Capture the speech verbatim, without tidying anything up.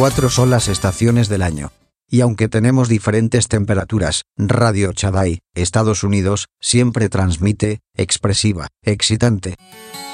veinticuatro son las estaciones del año. Y aunque tenemos diferentes temperaturas, Radio Chaday, Estados Unidos, siempre transmite, expresiva, excitante.